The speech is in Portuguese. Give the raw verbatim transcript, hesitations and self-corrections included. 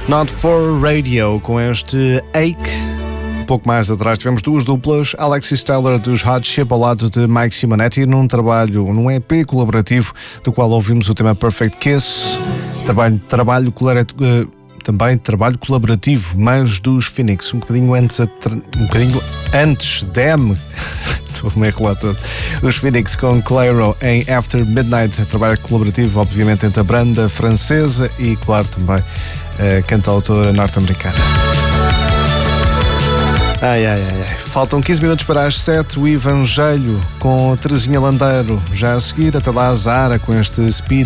Not for Radio, com este Ache. Um pouco mais atrás tivemos duas duplas, Alexis Stellar dos Hot Chip ao lado de Mike Simonetti num trabalho, num E P colaborativo do qual ouvimos o tema Perfect Kiss. Trabalho, trabalho uh, também trabalho colaborativo, mas dos Phoenix, um bocadinho antes, um bocadinho antes, damn, estou meio relatado. Os Phoenix com Clairo em After Midnight, trabalho colaborativo, obviamente, entre a banda francesa e, claro, também a cantautora norte-americana. Ai, ai, ai, ai. Faltam quinze minutos para as sete, o Evangelho com Terezinha Landeiro já a seguir, até lá a Zara com este Speed.